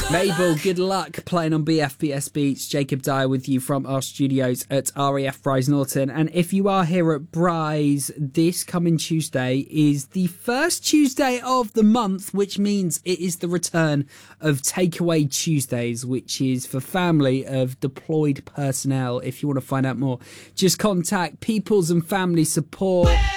Mabel, good luck playing on BFBS Beats. Jacob Dyer with you from our studios at RAF Bryce Norton. And if you are here at Bryce, this coming Tuesday is the first Tuesday of the month, which means it is the return of Takeaway Tuesdays, which is for family of deployed personnel. If you want to find out more, just contact Peoples and Family Support.